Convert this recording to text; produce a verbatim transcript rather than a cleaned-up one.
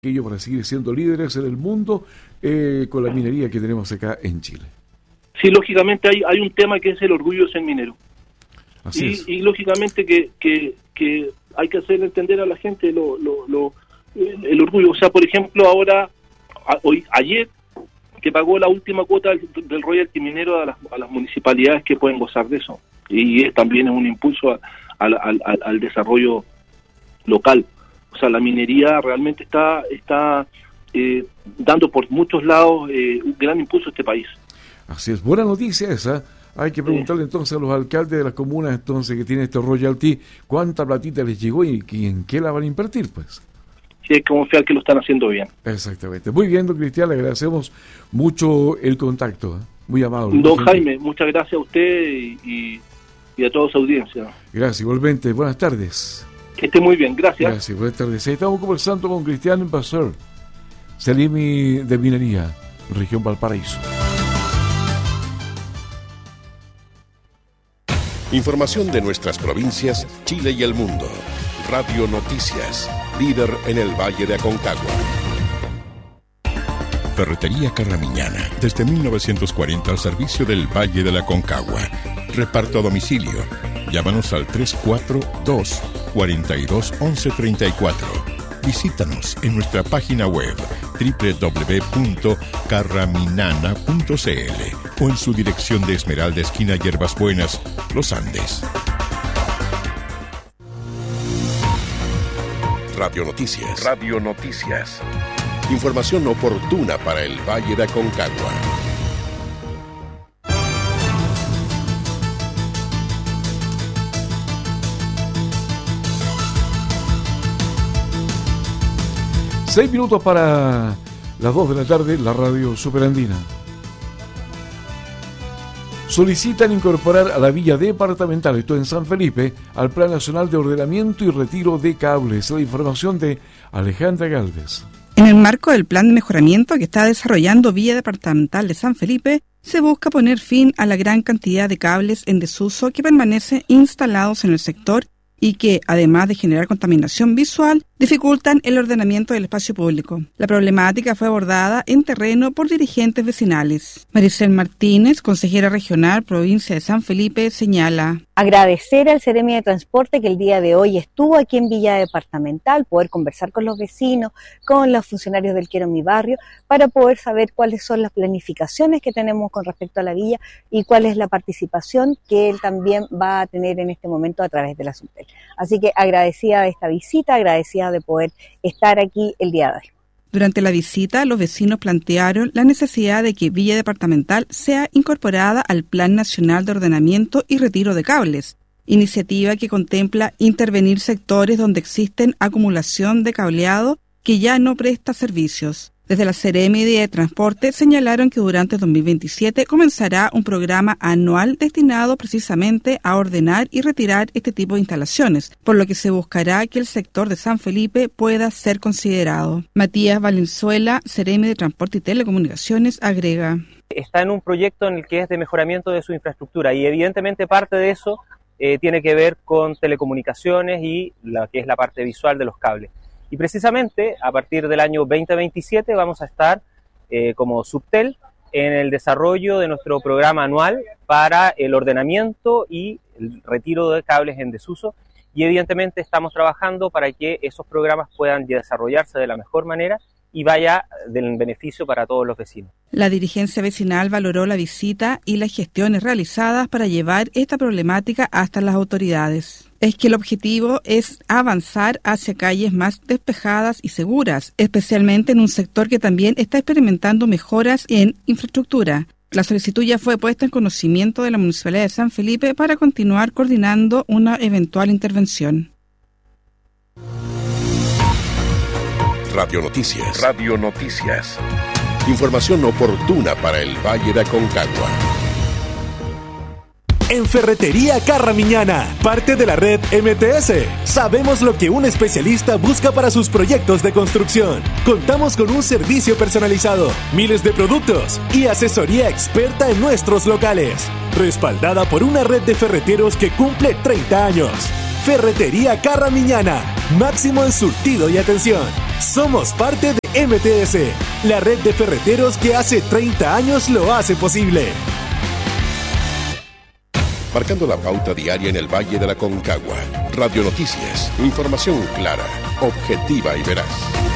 aquello para seguir siendo líderes en el mundo eh, con la minería que tenemos acá en Chile. Sí, lógicamente hay, hay un tema que es el orgullo de ser minero. Así y, es. y lógicamente que, que, que hay que hacer entender a la gente lo, lo, lo, el, el orgullo. O sea, por ejemplo, ahora, a, hoy ayer, que pagó la última cuota del, del royalty minero a las, a las municipalidades que pueden gozar de eso. Y es, también es un impulso a, a, al, al, al desarrollo local. O sea, la minería realmente está está eh, dando por muchos lados eh, un gran impulso a este país. Así es, buena noticia esa. Hay que preguntarle entonces a los alcaldes de las comunas entonces que tienen este royalty, cuánta platita les llegó y, y en qué la van a invertir, pues. Sí, hay que confiar que lo están haciendo bien. Exactamente. Muy bien, don Cristian, le agradecemos mucho el contacto. ¿eh? Muy amable. Don Jaime, muchas gracias a usted y, y, y a toda su audiencia. Gracias, igualmente. Buenas tardes. Que esté muy bien, gracias. Gracias, buenas tardes. Estamos conversando con Cristian Vasseur, Seremi de Minería, región Valparaíso. Información de nuestras provincias, Chile y el mundo. Radio Noticias, líder en el Valle de Aconcagua. Ferretería Carramiñana, desde mil novecientos cuarenta al servicio del Valle de la Aconcagua. Reparto a domicilio. Llámanos al tres cuatro dos, cuatro dos, once treinta y cuatro. Visítanos en nuestra página web doble u doble u doble u punto carraminana punto c l o en su dirección de Esmeralda, esquina Hierbas Buenas, Los Andes. Radio Noticias. Radio Noticias. Información oportuna para el Valle de Aconcagua. Seis minutos para las dos de la tarde, la radio Superandina. Solicitan incorporar a la villa departamental, esto en San Felipe, al Plan Nacional de Ordenamiento y Retiro de Cables. La información de Alejandra Galvez. En el marco del plan de mejoramiento que está desarrollando Villa Departamental de San Felipe, se busca poner fin a la gran cantidad de cables en desuso que permanecen instalados en el sector y que, además de generar contaminación visual, dificultan el ordenamiento del espacio público. La problemática fue abordada en terreno por dirigentes vecinales. Maricel Martínez, consejera regional, provincia de San Felipe, señala: agradecer al Seremi de Transporte que el día de hoy estuvo aquí en Villa Departamental, poder conversar con los vecinos, con los funcionarios del Quiero Mi Barrio, para poder saber cuáles son las planificaciones que tenemos con respecto a la villa y cuál es la participación que él también va a tener en este momento a través de la Subtel. Así que agradecida de esta visita, agradecida de poder estar aquí el día de hoy. Durante la visita, los vecinos plantearon la necesidad de que Villa Departamental sea incorporada al Plan Nacional de Ordenamiento y Retiro de Cables, iniciativa que contempla intervenir sectores donde existen acumulación de cableado que ya no presta servicios. Desde la Seremi de Transporte señalaron que durante dos mil veintisiete comenzará un programa anual destinado precisamente a ordenar y retirar este tipo de instalaciones, por lo que se buscará que el sector de San Felipe pueda ser considerado. Matías Valenzuela, Seremi de Transporte y Telecomunicaciones, agrega: está en un proyecto en el que es de mejoramiento de su infraestructura y evidentemente parte de eso eh, tiene que ver con telecomunicaciones y la que es la parte visual de los cables. Y precisamente a partir del año veinte veintisiete vamos a estar eh, como Subtel en el desarrollo de nuestro programa anual para el ordenamiento y el retiro de cables en desuso, y evidentemente estamos trabajando para que esos programas puedan desarrollarse de la mejor manera y vaya del beneficio para todos los vecinos. La dirigencia vecinal valoró la visita y las gestiones realizadas para llevar esta problemática hasta las autoridades. Es que el objetivo es avanzar hacia calles más despejadas y seguras, especialmente en un sector que también está experimentando mejoras en infraestructura. La solicitud ya fue puesta en conocimiento de la Municipalidad de San Felipe para continuar coordinando una eventual intervención. Radio Noticias. Radio Noticias. Información oportuna para el Valle de Aconcagua. En Ferretería Carramiñana, parte de la red M T S, sabemos lo que un especialista busca para sus proyectos de construcción. Contamos con un servicio personalizado, miles de productos y asesoría experta en nuestros locales, respaldada por una red de ferreteros que cumple treinta años. Ferretería Carramiñana, máximo en surtido y atención. Somos parte de M T S, la red de ferreteros que hace treinta años lo hace posible. Marcando la pauta diaria en el Valle de la Concagua. Radio Noticias, información clara, objetiva y veraz.